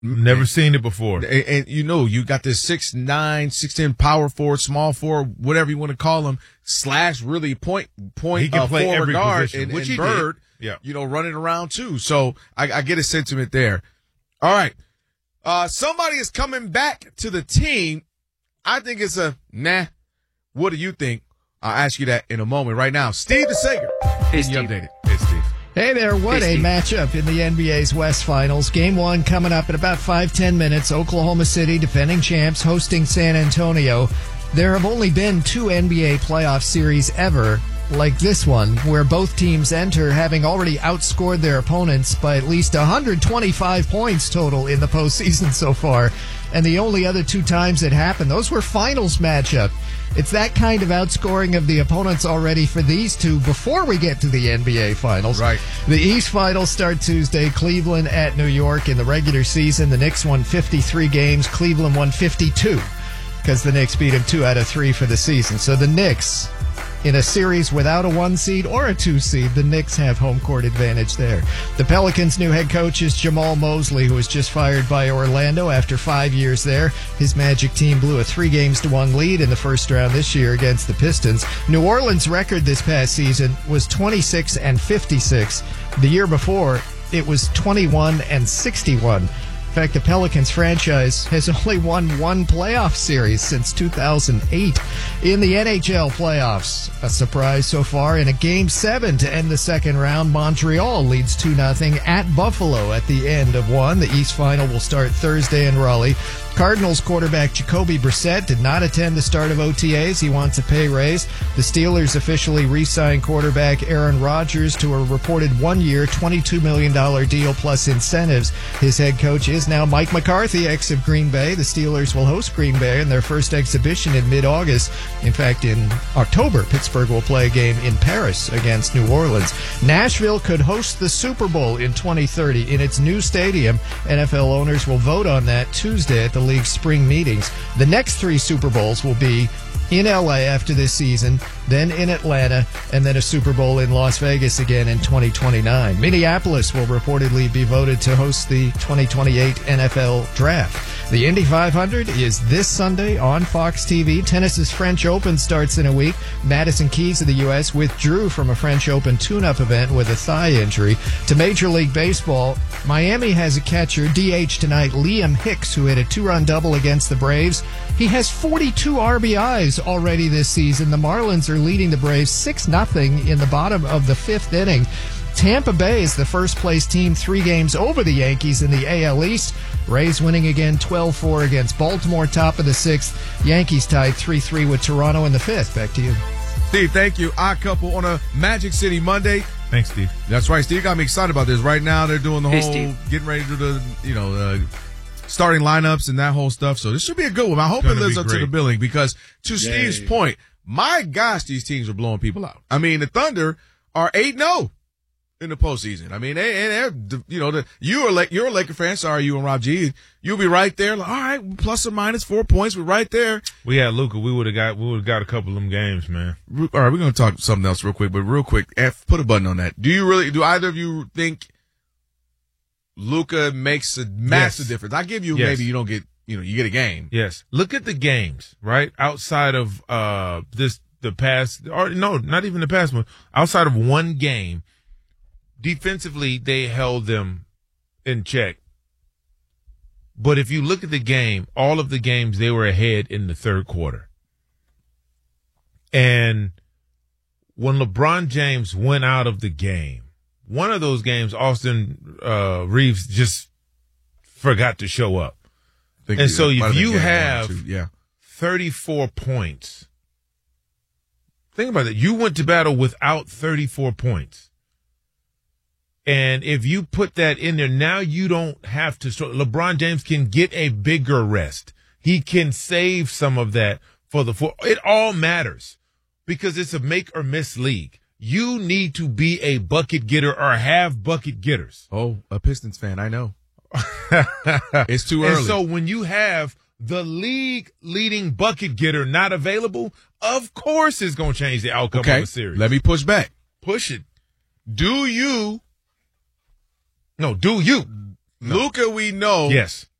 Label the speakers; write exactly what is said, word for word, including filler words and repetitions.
Speaker 1: Never
Speaker 2: and,
Speaker 1: seen it before.
Speaker 2: And, and you know, you got this six nine, six ten power forward, small forward, whatever you want to call him, slash really point point
Speaker 1: he can
Speaker 2: uh,
Speaker 1: play
Speaker 2: forward
Speaker 1: every
Speaker 2: guard,
Speaker 1: position,
Speaker 2: and,
Speaker 1: which
Speaker 2: and
Speaker 1: he
Speaker 2: Bird,
Speaker 1: did. Yeah.
Speaker 2: you know, running around too. So I, I get a sentiment there. All right. Uh, somebody is coming back to the team. I think it's a nah. What do you think? I'll ask you that in a moment. Right now, Steve DeSager.
Speaker 3: Hey,
Speaker 2: Steve.
Speaker 3: Steve.
Speaker 2: Hey, Steve.
Speaker 4: Hey there, what
Speaker 3: Hey,
Speaker 4: a
Speaker 3: Steve.
Speaker 4: matchup in the N B A's West Finals. Game one coming up in about five, ten minutes. Oklahoma City, defending champs, hosting San Antonio. There have only been two N B A playoff series ever like this one, where both teams enter having already outscored their opponents by at least one hundred twenty-five points total in the postseason so far. And the only other two times it happened, those were finals matchup. It's that kind of outscoring of the opponents already for these two before we get to the N B A Finals.
Speaker 2: Right.
Speaker 4: The East Finals start Tuesday. Cleveland at New York in the regular season. The Knicks won fifty-three games. Cleveland won fifty-two because the Knicks beat them two out of three for the season. So the Knicks, in a series without a one seed or a two seed, the Knicks have home court advantage there. The Pelicans' new head coach is Jamal Mosley, who was just fired by Orlando after five years there. His Magic team blew a three games to one lead in the first round this year against the Pistons. New Orleans' record this past season was twenty-six and fifty-six. The year before, it was twenty-one and sixty-one. In fact, the Pelicans franchise has only won one playoff series since two thousand eight. In the N H L playoffs, a surprise so far. In a game seven to end the second round, Montreal leads two nothing at Buffalo at the end of one. The East Final will start Thursday in Raleigh. Cardinals quarterback Jacoby Brissett did not attend the start of O T As. He wants a pay raise. The Steelers officially re-signed quarterback Aaron Rodgers to a reported one-year, twenty-two million dollars deal plus incentives. His head coach is now Mike McCarthy, ex of Green Bay. The Steelers will host Green Bay in their first exhibition in mid-August. In fact, in October, Pittsburgh will play a game in Paris against New Orleans. Nashville could host the Super Bowl in twenty thirty in its new stadium. N F L owners will vote on that Tuesday at the league's spring meetings. The next three Super Bowls will be in L A after this season, then in Atlanta, and then a Super Bowl in Las Vegas again in twenty twenty-nine. Minneapolis will reportedly be voted to host the twenty twenty-eight N F L Draft. The Indy five hundred is this Sunday on Fox T V. Tennis's French Open starts in a week. Madison Keys of the U S withdrew from a French Open tune-up event with a thigh injury. To Major League Baseball, Miami has a catcher, D H tonight, Liam Hicks, who hit a two-run double against the Braves. He has forty-two R B Is already this season. The Marlins are leading the Braves six nothing in the bottom of the fifth inning. Tampa Bay is the first-place team, three games over the Yankees in the A L East. Rays winning again twelve four against Baltimore, top of the sixth. Yankees tied three three with Toronto in the fifth. Back to you.
Speaker 2: Steve, thank you. Odd couple on a Magic City Monday.
Speaker 1: Thanks, Steve.
Speaker 2: That's right, Steve. Got me excited about this. Right now, they're doing the
Speaker 3: Hey,
Speaker 2: whole,
Speaker 3: Steve.
Speaker 2: getting ready to do the, you know, uh, starting lineups and that whole stuff. So this should be a good one. I hope it
Speaker 1: Gonna
Speaker 2: lives
Speaker 1: be
Speaker 2: up to
Speaker 1: great.
Speaker 2: the billing because, to
Speaker 3: Yay.
Speaker 2: Steve's point, my gosh, these teams are blowing people out. I mean, the Thunder are eight and oh in the postseason. I mean, they, and they're, you know, the, you are like, you're a Laker fan. Sorry, you and Rob G. You'll be right there. Like, all right, plus or minus four points. We're right there.
Speaker 1: We had Luka. We would have got. We would have got a couple of them games, man.
Speaker 2: All right, we're going to talk something else real quick, but real quick, F, put a button on that. Do you really, do either of you think Luka makes a massive
Speaker 1: Yes.
Speaker 2: difference? I give you,
Speaker 1: Yes.
Speaker 2: maybe you don't get, you know, you get a game.
Speaker 1: Yes. Look at the games, right? Outside of uh this the past or no, not even the past one. Outside of one game, defensively they held them in check. But if you look at the game, all of the games they were ahead in the third quarter. And when LeBron James went out of the game, one of those games, Austin uh, Reeves just forgot to show up.
Speaker 2: Think
Speaker 1: And
Speaker 2: you-
Speaker 1: so
Speaker 2: might
Speaker 1: if
Speaker 2: been
Speaker 1: you
Speaker 2: game one or
Speaker 1: have
Speaker 2: two. yeah.
Speaker 1: thirty-four points, think about it. You went to battle without thirty-four points. And if you put that in there, now you don't have to. So LeBron James can get a bigger rest. He can save some of that for the four. It all matters because it's a make or miss league. You need to be a bucket getter or have bucket getters.
Speaker 2: Oh, a Pistons fan, I know. It's too early.
Speaker 1: And so when you have the league leading bucket getter not available, of course it's going to change the outcome
Speaker 2: okay,
Speaker 1: of the series.
Speaker 2: let me push back.
Speaker 1: Push it. Do you? No, do you? No.
Speaker 2: Luka, we know,
Speaker 1: Yes.